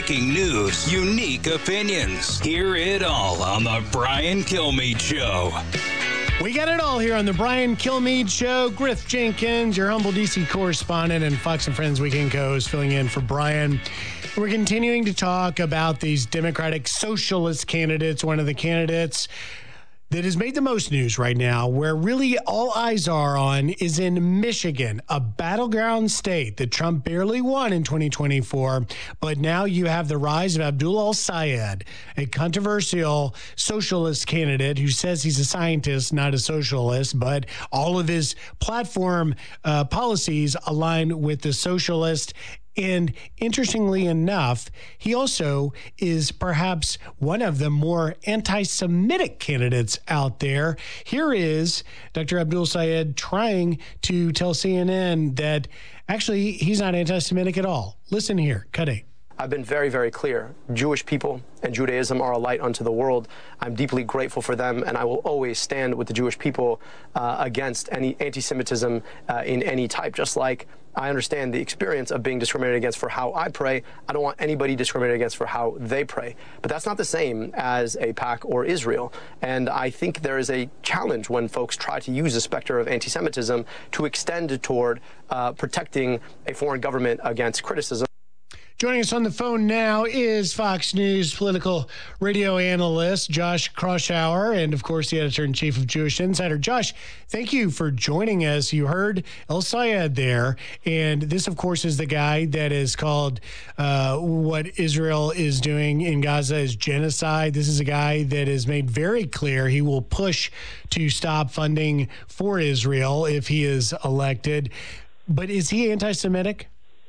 breaking news, unique opinions. Hear it all on The Brian Kilmeade Show. We got it all here on The Brian Kilmeade Show. Griff Jenkins, your humble DC correspondent and Fox and Friends weekend co-host, filling in for Brian. We're continuing to talk about these Democratic Socialist candidates. One of the candidates that has made the most news right now, where really all eyes are on, is in Michigan, a battleground state that Trump barely won in 2024. But now you have the rise of Abdul El-Sayed, a controversial socialist candidate who says he's a scientist, not a socialist, but all of his platform policies align with the socialist. And interestingly enough, he also is perhaps one of the more anti-Semitic candidates out there. Here is Dr. Abdul Sayed trying to tell CNN that actually he's not anti-Semitic at all. Listen here, cut 8. I've been very, very clear. Jewish people and Judaism are a light unto the world. I'm deeply grateful for them, and I will always stand with the Jewish people against any anti-Semitism in any type, just like I understand the experience of being discriminated against for how I pray. I don't want anybody discriminated against for how they pray. But that's not the same as AIPAC or Israel. And I think there is a challenge when folks try to use the specter of anti-Semitism to extend toward protecting a foreign government against criticism. Joining us on the phone now is Fox News political radio analyst Josh Kraushaar, and of course the editor-in-chief of Jewish Insider. Josh, thank you for joining us. You heard El-Sayed there, and this, of course, is the guy that is called what Israel is doing in Gaza is genocide. This is a guy that has made very clear he will push to stop funding for Israel if he is elected. But is he anti-Semitic?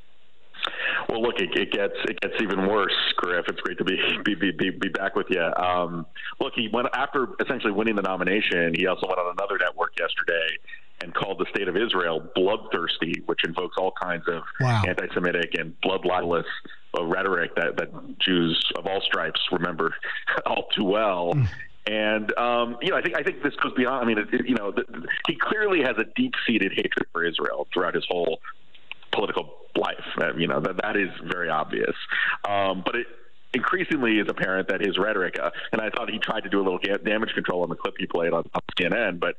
Well, look, it gets even worse, Griff. It's great to be back with you. Look, he went after essentially winning the nomination. He also went on another network yesterday and called the state of Israel bloodthirsty, which invokes all kinds of anti-Semitic and blood libelous rhetoric that Jews of all stripes remember all too well. And I think this goes beyond. I mean, he clearly has a deep-seated hatred for Israel throughout his whole political life. That is very obvious. But it increasingly is apparent that his rhetoric, and I thought he tried to do a little damage control on the clip he played on CNN, but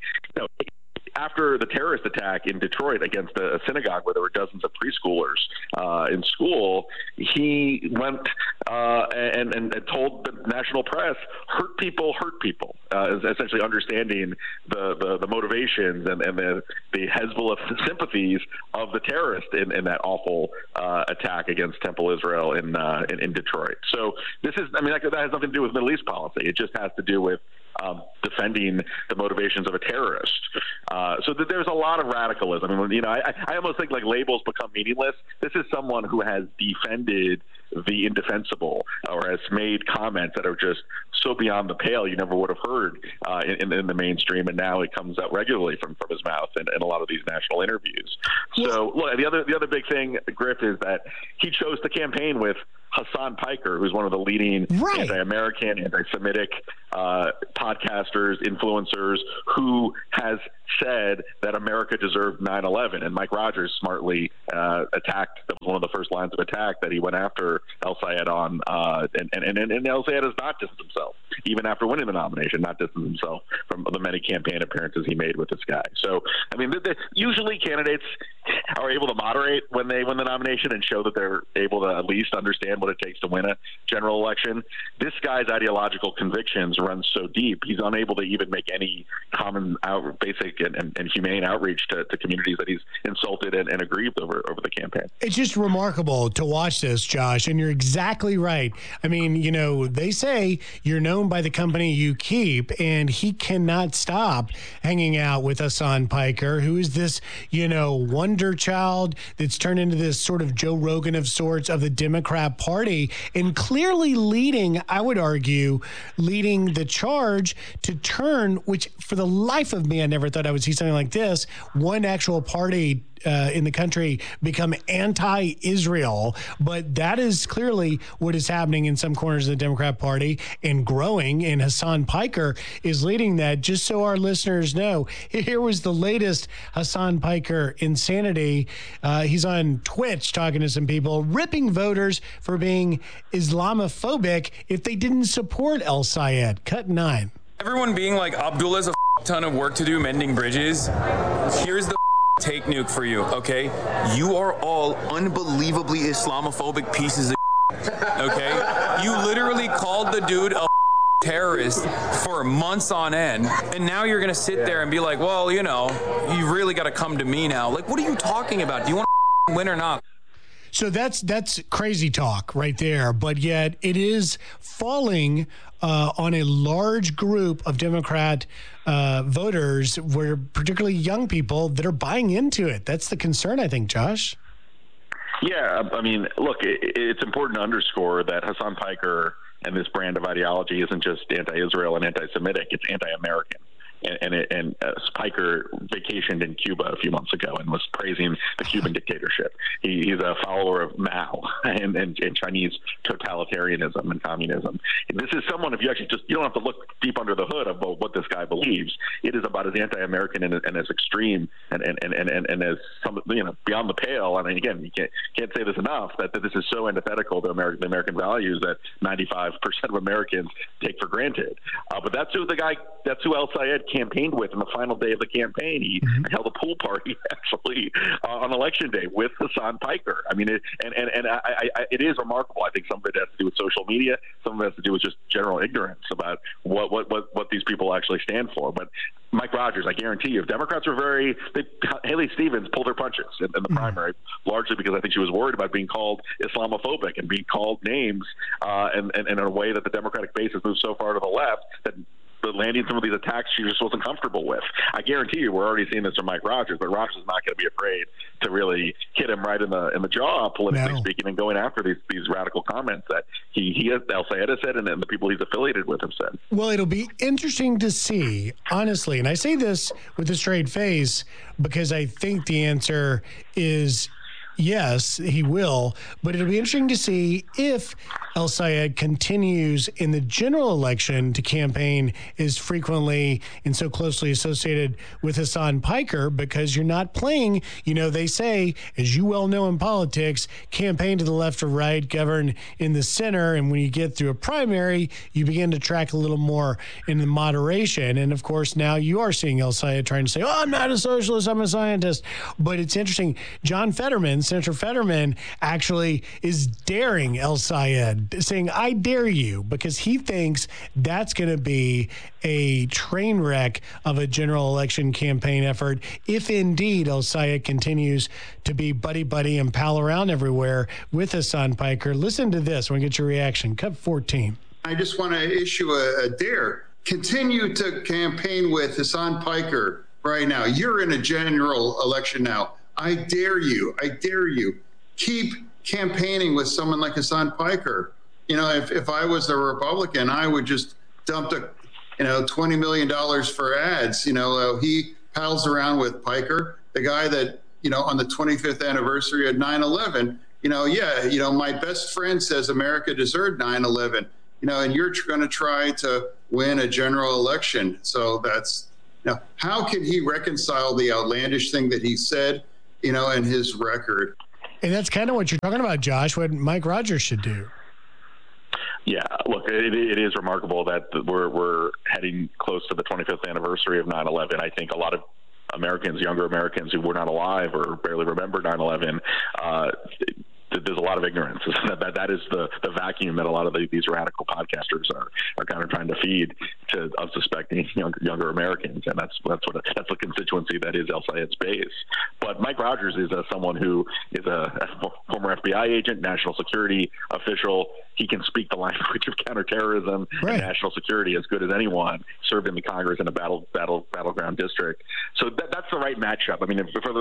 after the terrorist attack in Detroit against a synagogue where there were dozens of preschoolers in school, he went and told the national press, hurt people, essentially understanding the motivations and the Hezbollah sympathies of the terrorist in that awful attack against Temple Israel in Detroit. So this is, that has nothing to do with Middle East policy. It just has to do with defending the motivations of a terrorist. So there's a lot of radicalism. I almost think like labels become meaningless. This is someone who has defended the indefensible or has made comments that are just so beyond the pale you never would have heard in the mainstream, and now it comes out regularly from his mouth in a lot of these national interviews. So look, the other big thing, Griff, is that he chose to campaign with Hassan Piker, who's one of the leading anti-American, anti-Semitic podcasters, influencers, who has said that America deserved 9/11. And Mike Rogers smartly attacked. That was one of the first lines of attack that he went after El-Sayed on. And El-Sayed has not distanced himself, even after winning the nomination, not distanced himself from the many campaign appearances he made with this guy. So, usually candidates are able to moderate when they win the nomination and show that they're able to at least understand what it takes to win a general election. This guy's ideological convictions run so deep, he's unable to even make any common basic and humane outreach to communities that he's insulted and aggrieved over the campaign. It's just remarkable to watch this, Josh, and you're exactly right. They say you're known by the company you keep, and he cannot stop hanging out with Hassan Piker, who is this, wonder child that's turned into this sort of Joe Rogan of sorts of the Democrat Party, and clearly leading, I would argue, the charge to turn, which for the life of me, I never thought I would see something like this, one actual party in the country become anti-Israel, but that is clearly what is happening in some corners of the Democrat Party and growing, and Hassan Piker is leading that. Just so our listeners know, here was the latest Hassan Piker insanity. Hannity. He's on Twitch talking to some people, ripping voters for being Islamophobic if they didn't support El Sayed. Cut 9. Everyone being like, Abdullah has a ton of work to do mending bridges. Here's the take nuke for you, okay? You are all unbelievably Islamophobic pieces of okay? You literally called the dude a terrorist for months on end, and now you're gonna sit there and be like, well, you know, you really gotta come to me now. Like, what are you talking about? Do you want to win or not? So that's crazy talk right there, but yet it is falling on a large group of Democrat voters, where particularly young people that are buying into it. That's the concern, I think, Josh. Yeah, I mean, look, it's important to underscore that Hassan Piker and this brand of ideology isn't just anti-Israel and anti-Semitic; it's anti-American. And Piker vacationed in Cuba a few months ago and was praising the Cuban dictatorship. He's a follower of Mao and Chinese totalitarianism and communism. This is someone, if you actually you don't have to look deep under the hood of what this guy believes. It is about as anti-American and as extreme and as some, beyond the pale. I mean, again, you can't say this enough that this is so antithetical to the American values that 95% of Americans take for granted. But that's who El Sayed campaigned with in the final day of the campaign. He held a pool party actually on election day with Hassan Piker. I mean, it is remarkable. I think some of it has to do with social media. Some of it has to do with just general ignorance about what these people actually stand for. But Mike Rogers, I guarantee you, if Democrats were Haley Stevens pulled her punches in the primary, largely because I think she was worried about being called Islamophobic and being called names and in a way that the Democratic base has moved so far to the left that landing some of these attacks she just wasn't comfortable with. I guarantee you we're already seeing this from Mike Rogers, but Rogers is not going to be afraid to really hit him right in the jaw, politically speaking, and going after these radical comments that he El Sayed has said and the people he's affiliated with have said. Well, it'll be interesting to see, honestly, and I say this with a straight face because I think the answer is yes, he will, but it'll be interesting to see if El Sayed continues in the general election to campaign as frequently and so closely associated with Hassan Piker, because you're not playing, they say, as you well know in politics, campaign to the left or right, govern in the center, and when you get through a primary, you begin to track a little more in the moderation. And of course, now you are seeing El Sayed trying to say, I'm not a socialist, I'm a scientist. But it's interesting, Senator Fetterman actually is daring El Sayed, saying, I dare you, because he thinks that's going to be a train wreck of a general election campaign effort if indeed El Sayed continues to be buddy and pal around everywhere with Hassan Piker. Listen to this. I want to get your reaction. Cut 14. I just want to issue a dare. Continue to campaign with Hassan Piker right now. You're in a general election now. I dare you. Keep campaigning with someone like Hassan Piker. If I was a Republican, I would just dump $20 million for ads. He pals around with Piker, the guy that, on the 25th anniversary of 9/11, my best friend says America deserved 9/11, and you're going to try to win a general election. So how can he reconcile the outlandish thing that he said, in his record? And that's kind of what you're talking about, Josh, what Mike Rogers should do. Yeah, look, it is remarkable that we're heading close to the 25th anniversary of 9/11. I think a lot of younger Americans who were not alive or barely remember 9/11, there's a lot of ignorance. That is the vacuum that a lot of these radical podcasters are kind of trying to feed to unsuspecting younger Americans, and that's the constituency that is El Sayed's base. But Mike Rogers is someone who is a former FBI agent, national security official. He can speak the language of counterterrorism and national security as good as anyone. Served in the Congress in a battleground district. So that's the right matchup. I mean,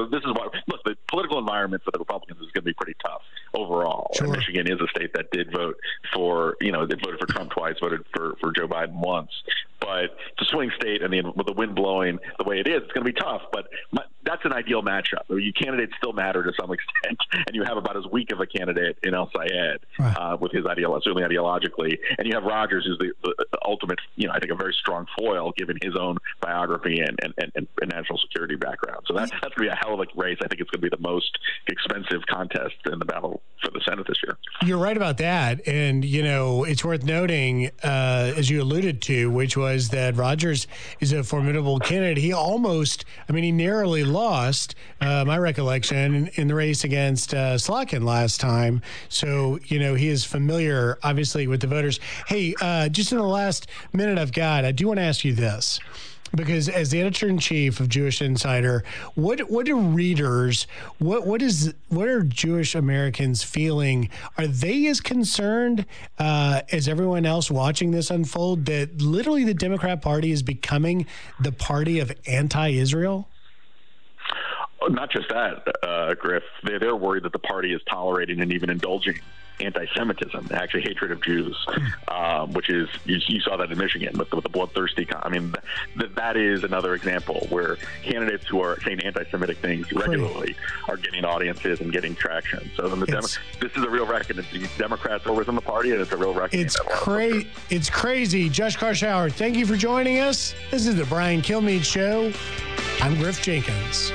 the political environment for the Republicans is going to be pretty tough overall. Sure. And Michigan is a state that did vote for, they voted for Trump twice, voted for Joe Biden once. But it's a swing state, and with the wind blowing the way it is, it's going to be tough. But that's an ideal matchup. Your candidates still matter to some extent, and you have about as weak of a candidate in El Sayed with his certainly ideologically, and you have Rogers, who's ultimate, I think a very strong foil given his own biography and national security background. So that's going to be a hell of a race. I think it's going to be the most expensive contest in the battle for the Senate this year. You're right about that. And, it's worth noting, as you alluded to, which was that Rogers is a formidable candidate. He narrowly lost, my recollection, in the race against Slotkin last time. So, he is familiar, obviously, with the voters. Hey, just in the last minute I've got, I do want to ask you this. Because as the editor-in-chief of Jewish Insider, what are readers, what are Jewish Americans feeling? Are they as concerned as everyone else watching this unfold that literally the Democrat Party is becoming the party of anti-Israel? Not just that, Griff. They're worried that the party is tolerating and even indulging anti-Semitism, actually hatred of Jews, which is, you saw that in Michigan with the bloodthirsty. That is another example where candidates who are saying anti-Semitic things regularly are getting audiences and getting traction. So this is a real reckoning. The Democrats are within the party, and it's a real reckoning. It's crazy. Josh Karshauer, thank you for joining us. This is the Brian Kilmeade Show. I'm Griff Jenkins.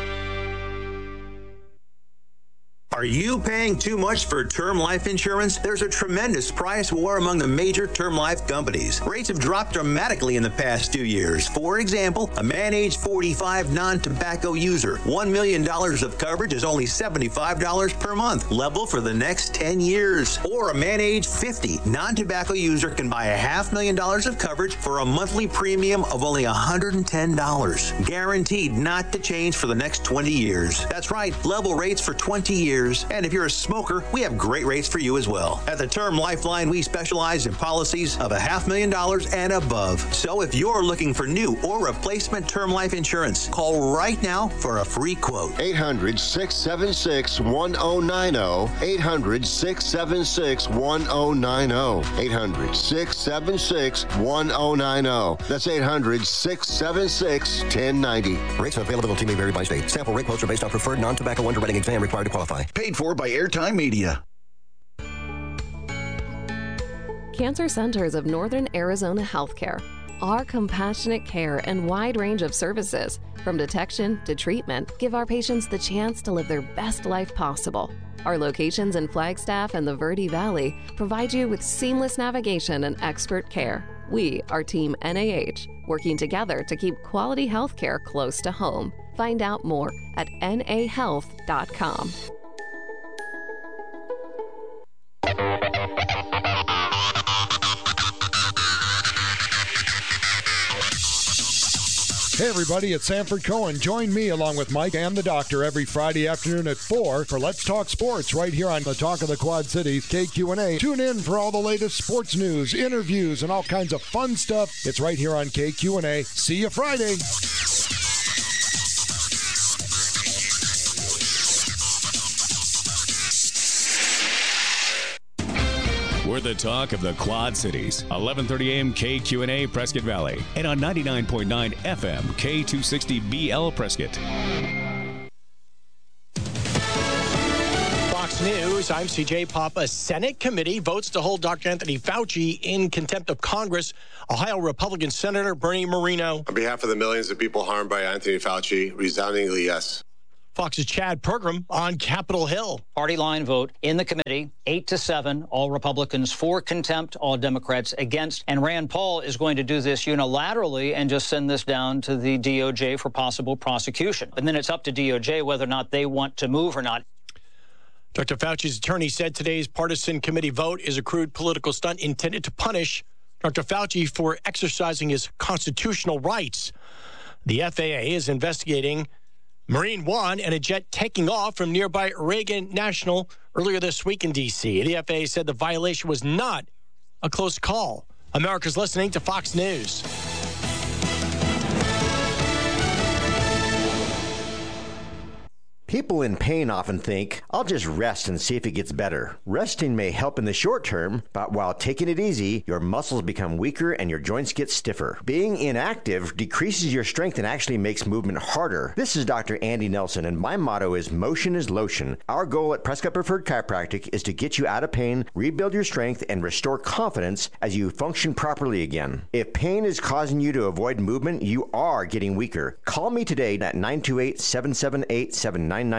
Are you paying too much for term life insurance? There's a tremendous price war among the major term life companies. Rates have dropped dramatically in the past 2 years. For example, a man age 45 non-tobacco user, $1 million of coverage is only $75 per month, level for the next 10 years. Or a man age 50 non-tobacco user can buy $500,000 of coverage for a monthly premium of only $110, guaranteed not to change for the next 20 years. That's right, level rates for 20 years. And if you're a smoker, we have great rates for you as well. At the Term Lifeline, we specialize in policies of $500,000 and above. So if you're looking for new or replacement term life insurance, call right now for a free quote. 800-676-1090. 800-676-1090. 800-676-1090. That's 800-676-1090. Rates and availability may vary by state. Sample rate quotes are based on preferred non-tobacco underwriting exam required to qualify. Paid for by Airtime Media. Cancer Centers of Northern Arizona Healthcare. Our compassionate care and wide range of services, from detection to treatment, give our patients the chance to live their best life possible. Our locations in Flagstaff and the Verde Valley provide you with seamless navigation and expert care. We are Team NAH, working together to keep quality health care close to home. Find out more at nahealth.com. Hey everybody, it's Sanford Cohen. Join me along with Mike and the doctor every Friday afternoon at 4 for Let's Talk Sports right here on the Talk of the Quad Cities, KQNA. Tune in for all the latest sports news, interviews, and all kinds of fun stuff. It's right here on KQNA. See you Friday. We're the talk of the Quad Cities. 1130 AM KQNA Prescott Valley. And on 99.9 FM K260BL Prescott. Fox News, I'm CJ Papa. Senate committee votes to hold Dr. Anthony Fauci in contempt of Congress. Ohio Republican Senator Bernie Moreno. On behalf of the millions of people harmed by Anthony Fauci, resoundingly yes. Fox's Chad Pergram on Capitol Hill. Party line vote in the committee, 8-7, all Republicans for contempt, all Democrats against. And Rand Paul is going to do this unilaterally and just send this down to the DOJ for possible prosecution. And then it's up to DOJ whether or not they want to move or not. Dr. Fauci's attorney said today's partisan committee vote is a crude political stunt intended to punish Dr. Fauci for exercising his constitutional rights. The FAA is investigating Marine One and a jet taking off from nearby Reagan National earlier this week in D.C. The FAA said the violation was not a close call. America's listening to Fox News. People in pain often think, I'll just rest and see if it gets better. Resting may help in the short term, but while taking it easy, your muscles become weaker and your joints get stiffer. Being inactive decreases your strength and actually makes movement harder. This is Dr. Andy Nelson, and my motto is motion is lotion. Our goal at Prescott Preferred Chiropractic is to get you out of pain, rebuild your strength, and restore confidence as you function properly again. If pain is causing you to avoid movement, you are getting weaker. Call me today at 928-778-7996.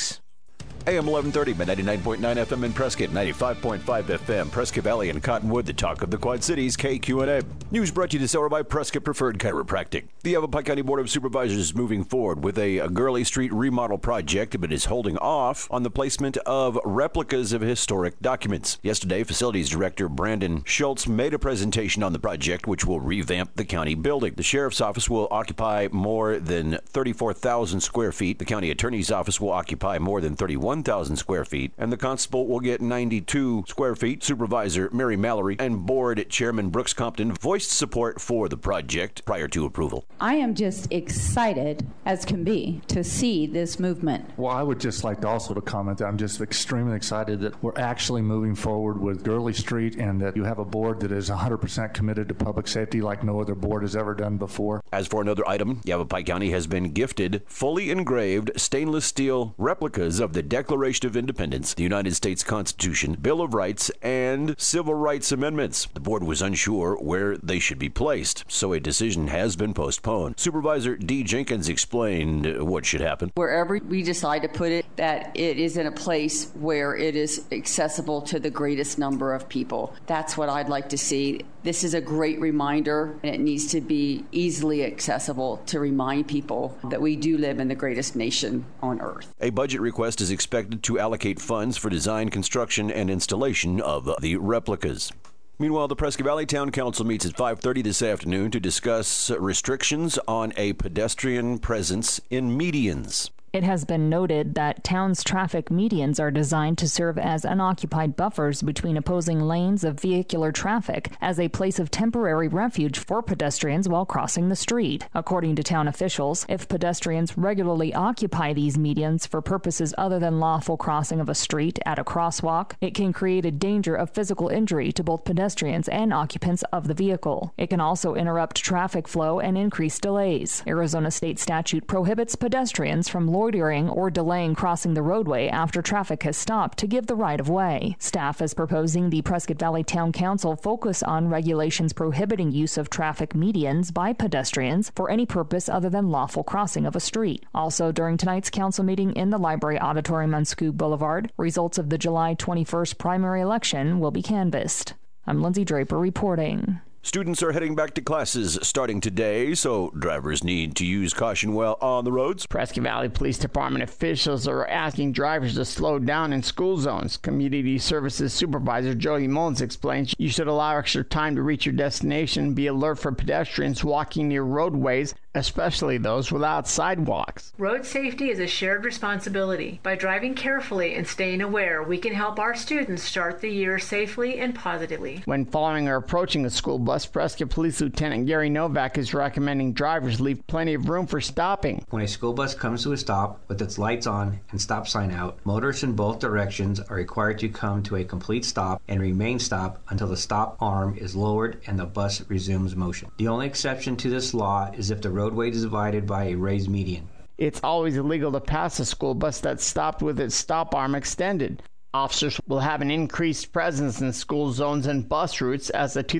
AM 1130, 99.9 FM in Prescott, 95.5 FM, Prescott Valley and Cottonwood, the talk of the Quad Cities, KQNA. News brought to you this hour by Prescott Preferred Chiropractic. The Yavapai County Board of Supervisors is moving forward with a Gurley Street remodel project, but is holding off on the placement of replicas of historic documents. Yesterday, Facilities Director Brandon Schultz made a presentation on the project, which will revamp the county building. The Sheriff's Office will occupy more than 34,000 square feet. The County Attorney's Office will occupy more than 31,000 square feet, and the constable will get 92 square feet. Supervisor Mary Mallory and Board Chairman Brooks Compton voiced support for the project prior to approval. I am just excited as can be to see this movement. Well, I would just like to also comment that I'm just extremely excited that we're actually moving forward with Gurley Street and that you have a board that is 100% committed to public safety like no other board has ever done before. As for another item, Yavapai County has been gifted fully engraved stainless steel replicas of the Declaration of Independence, the United States Constitution, Bill of Rights, and Civil Rights Amendments. The board was unsure where they should be placed, so a decision has been postponed. Supervisor D. Jenkins explained what should happen. Wherever we decide to put it, that it is in a place where it is accessible to the greatest number of people. That's what I'd like to see. This is a great reminder, and it needs to be easily accessible to remind people that we do live in the greatest nation on earth. A budget request is expected to allocate funds for design, construction, and installation of the replicas. Meanwhile, the Prescott Valley Town Council meets at 5:30 this afternoon to discuss restrictions on a pedestrian presence in medians. It has been noted that town's traffic medians are designed to serve as unoccupied buffers between opposing lanes of vehicular traffic as a place of temporary refuge for pedestrians while crossing the street. According to town officials, if pedestrians regularly occupy these medians for purposes other than lawful crossing of a street at a crosswalk, it can create a danger of physical injury to both pedestrians and occupants of the vehicle. It can also interrupt traffic flow and increase delays. Arizona state statute prohibits pedestrians from loitering or delaying crossing the roadway after traffic has stopped to give the right of way. Staff is proposing the Prescott Valley Town Council focus on regulations prohibiting use of traffic medians by pedestrians for any purpose other than lawful crossing of a street. Also, during tonight's council meeting in the Library Auditorium on Scoop Boulevard, results of the July 21st primary election will be canvassed. I'm Lindsay Draper reporting. Students are heading back to classes starting today, so drivers need to use caution while on the roads. Prescott Valley Police Department officials are asking drivers to slow down in school zones. Community Services Supervisor Jody Mullins explains you should allow extra time to reach your destination, be alert for pedestrians walking near roadways, especially those without sidewalks. Road safety is a shared responsibility. By driving carefully and staying aware, we can help our students start the year safely and positively. When following or approaching a school bus, Prescott Police Lieutenant Gary Novak is recommending drivers leave plenty of room for stopping. When a school bus comes to a stop with its lights on and stop sign out, motorists in both directions are required to come to a complete stop and remain stopped until the stop arm is lowered and the bus resumes motion. The only exception to this law is if the roadway is divided by a raised median. It's always illegal to pass a school bus that's stopped with its stop arm extended. Officers will have an increased presence in school zones and bus routes as the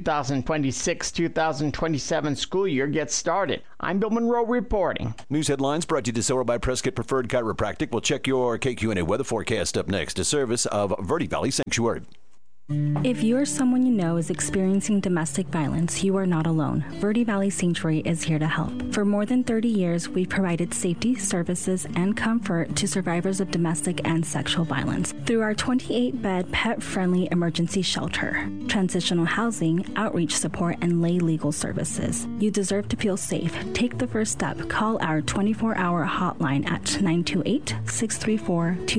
2026-2027 school year gets started. I'm Bill Monroe reporting. News headlines brought to you this hour by Prescott Preferred Chiropractic. We'll check your KQNA weather forecast up next. A service of Verde Valley Sanctuary. If you or someone you know is experiencing domestic violence, you are not alone. Verde Valley Sanctuary is here to help. For more than 30 years, we've provided safety, services, and comfort to survivors of domestic and sexual violence through our 28-bed pet-friendly emergency shelter, transitional housing, outreach support, and lay legal services. You deserve to feel safe. Take the first step. Call our 24-hour hotline at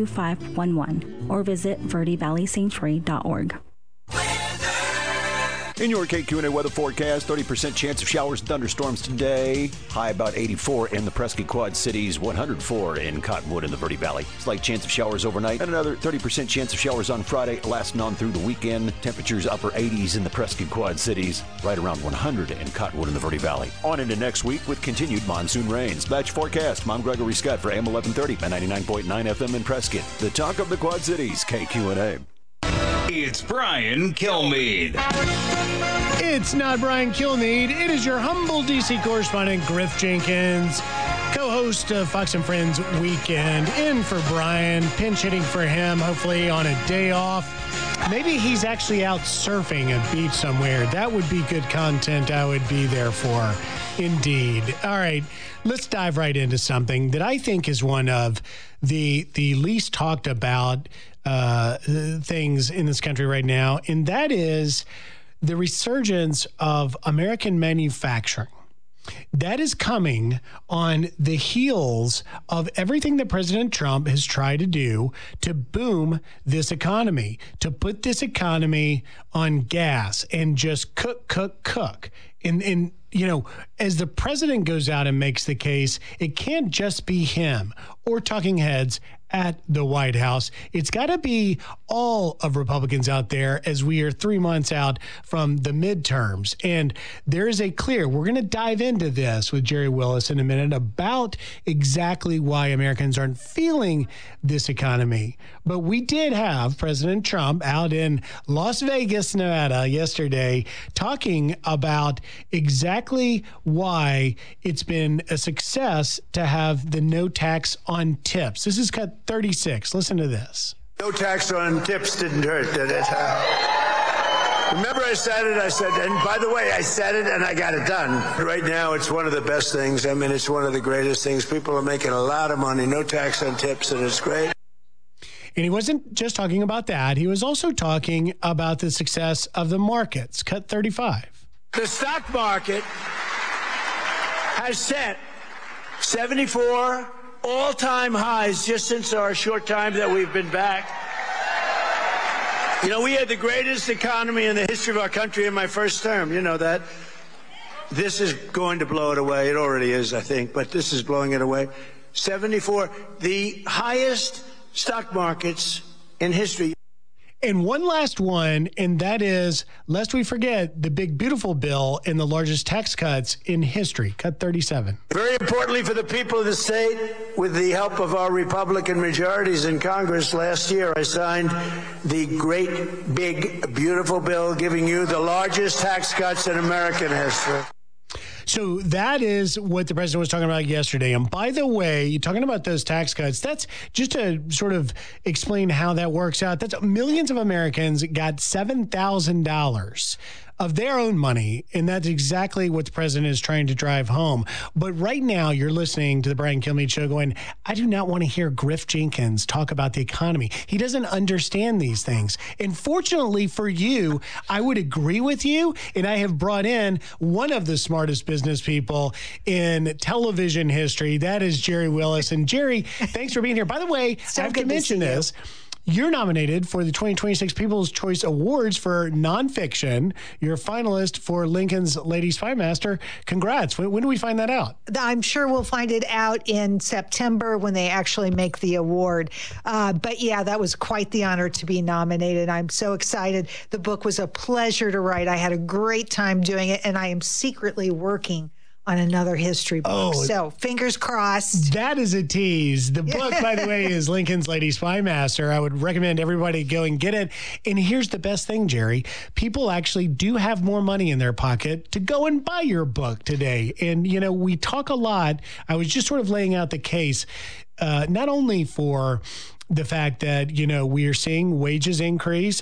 928-634-2511 or visit verdevalleysanctuary.org. In your KQNA weather forecast, 30% chance of showers and thunderstorms today. High about 84 in the Prescott Quad Cities, 104 in Cottonwood and the Verde Valley. Slight chance of showers overnight and another 30% chance of showers on Friday, lasting on through the weekend. Temperatures upper 80s in the Prescott Quad Cities, right around 100 in Cottonwood and the Verde Valley. On into next week with continued monsoon rains. That's your forecast. I'm Gregory Scott for AM 1130 at 99.9 FM in Prescott. The talk of the Quad Cities, KQNA. It's Brian Kilmeade. It's not Brian Kilmeade. It is your humble DC correspondent, Griff Jenkins, co-host of Fox and Friends Weekend, in for Brian, pinch hitting for him, hopefully on a day off. Maybe he's actually out surfing a beach somewhere. That would be good content I would be there for. Indeed. All right, let's dive right into something that I think is one of the least talked about things in this country right now, and that is the resurgence of American manufacturing. That is coming on the heels of everything that President Trump has tried to do to boom this economy, to put this economy on gas and just cook. And you know, as the president goes out and makes the case, it can't just be him or talking heads at the White House. It's got to be all of Republicans out there as we are 3 months out from the midterms. And there is we're going to dive into this with Jerry Willis in a minute about exactly why Americans aren't feeling this economy. But we did have President Trump out in Las Vegas, Nevada yesterday talking about exactly why it's been a success to have the no tax on tips. This is cut 36. Listen to this. No tax on tips didn't hurt, did it? Remember I said it, and by the way, I said it and I got it done. Right now, it's one of the best things. I mean, it's one of the greatest things. People are making a lot of money, no tax on tips, and it's great. And he wasn't just talking about that. He was also talking about the success of the markets. Cut 35. The stock market has set 74 all-time highs just since our short time that we've been back. You know, we had the greatest economy in the history of our country in my first term. You know that. This is going to blow it away. It already is, I think, but this is blowing it away. 74, the highest stock markets in history. And one last one, and that is, lest we forget, the big, beautiful bill and the largest tax cuts in history. Cut 37. Very importantly for the people of the state, with the help of our Republican majorities in Congress last year, I signed the great, big, beautiful bill giving you the largest tax cuts in American history. So that is what the president was talking about yesterday. And by the way, you're talking about those tax cuts. That's just to sort of explain how that works out. That's millions of Americans got $7,000 of their own money, and that's exactly what the president is trying to drive home. But right now, you're listening to the Brian Kilmeade Show going, I do not want to hear Griff Jenkins talk about the economy. He doesn't understand these things. And fortunately for you, I would agree with you, and I have brought in one of the smartest business people in television history. That is Jerry Willis. And Jerry, thanks for being here. By the way, I have to mention this. You're nominated for the 2026 People's Choice Awards for nonfiction. You're a finalist for Lincoln's Lady Spy Master. Congrats. When do we find that out? I'm sure we'll find it out in September when they actually make the award. But yeah, that was quite the honor to be nominated. I'm so excited. The book was a pleasure to write. I had a great time doing it, and I am secretly working on another history book. So fingers crossed. That is a tease. The book, by the way, is Lincoln's Lady Spy Master. I would recommend everybody go and get it. And here's the best thing, Jerry. People actually do have more money in their pocket to go and buy your book today. And, you know, we talk a lot. I was just sort of laying out the case, not only for the fact that, you know, we are seeing wages increase.